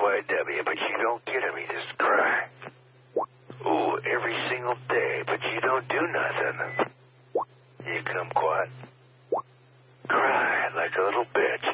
XYW, but you don't get him. He just cry. Ooh, every single day, but you don't do nothing. You kumquat. Cry like a little bitch.